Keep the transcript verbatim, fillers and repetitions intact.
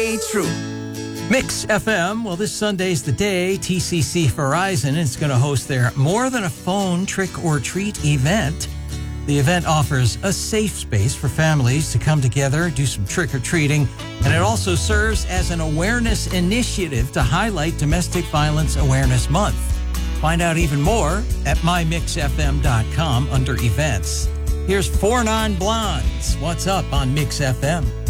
True. Mix F M, well, this Sunday's the day. T C C Verizon is going to host their More Than a Phone Trick or Treat event. The event offers a safe space for families to come together, do some trick-or-treating, and it also serves as an awareness initiative to highlight Domestic Violence Awareness Month. Find out even more at my mix f m dot com under events. Here's Four Non Blondes. What's up on Mix F M?